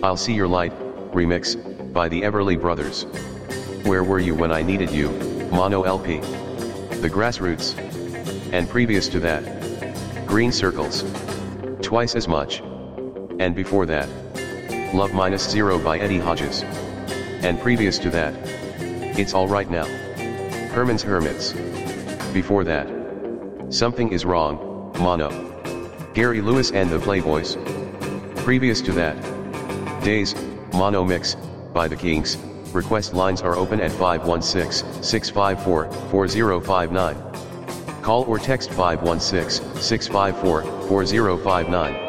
I'll See Your Light, remix, by the Everly Brothers. Where Were You When I Needed You, mono LP. The Grassroots. And previous to that, Green Circles. Twice as Much. And before that, Love Minus Zero by Eddie Hodges. And previous to that, It's Alright Now. Herman's Hermits. Before that, Something Is Wrong, mono. Gary Lewis and the Playboys. Previous to that, Days, mono mix, by the Kinks. Request lines are open at 516-654-4059. Call or text 516-654-4059.